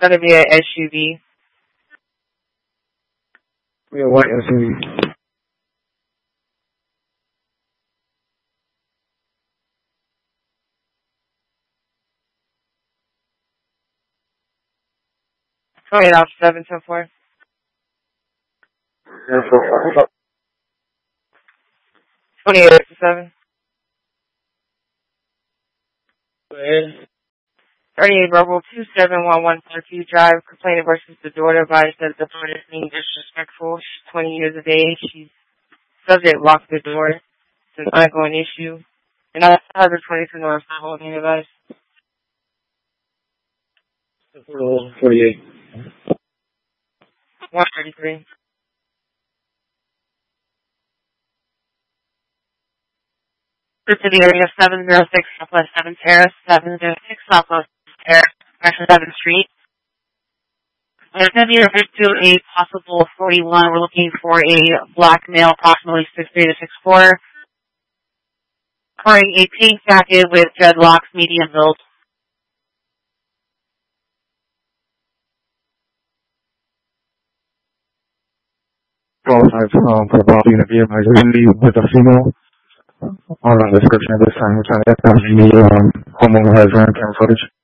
going to be an SUV. We have white SUV. Off 724. 28 Go ahead. 38 Rebel 2711 Parkview Drive, complaining versus the daughter, advised that the daughter is being disrespectful. She's 20 years of age. She's subject locked the door. It's an ongoing issue. And I have the 22 North holding advice. 48. 133. This is the area 706 Southwest 7th Terrace, 706 Southwest Terrace, Section 7th Street. There's going to be a reference to a possible 41. We're looking for a black male, approximately 6'3" to 6'4", wearing a pink jacket with dreadlocks, medium build. Qualified for the body unit via emergency with a female. On the description of this time, we're trying to get the homeowner has ran camera footage.